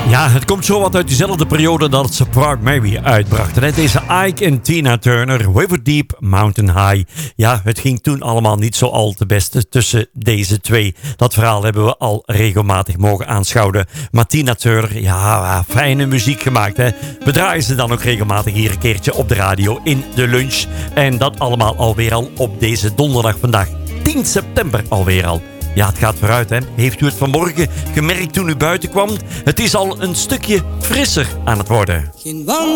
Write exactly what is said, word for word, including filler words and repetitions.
Ja, het komt zo wat uit diezelfde periode dat ze Proud Mary uitbrachten. Hè? Deze Ike en Tina Turner, River Deep, Mountain High. Ja, het ging toen allemaal niet zo al te best tussen deze twee. Dat verhaal hebben we al regelmatig mogen aanschouwen. Maar Tina Turner, ja, fijne muziek gemaakt. Hè? We draaien ze dan ook regelmatig hier een keertje op de radio in de lunch. En dat allemaal alweer al op deze donderdag vandaag. tien september alweer al. Ja, het gaat vooruit, hè. Heeft u het vanmorgen gemerkt toen u buiten kwam? Het is al een stukje frisser aan het worden.